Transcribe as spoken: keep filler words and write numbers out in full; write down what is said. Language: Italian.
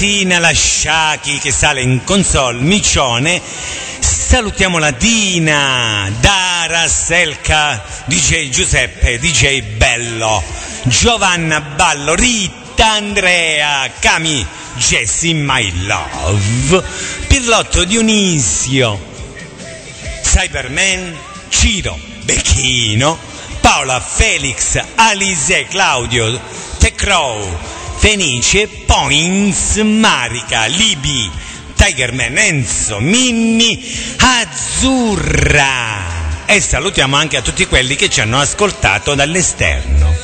Tina Lasciachi che sale in console, Micione. Salutiamo la Dina, Dara, Selca, D J Giuseppe, D J Bello, Giovanna Ballo, Rita, Andrea, Cami, Jessie My Love, Pirlotto Dionisio, Cyberman, Ciro, Becchino, Paola, Felix, Alise, Claudio, Tecrow, Fenice, Points, Marica, Libi, Tigerman, Enzo, Minni, Azzurra. E salutiamo anche a tutti quelli che ci hanno ascoltato dall'esterno.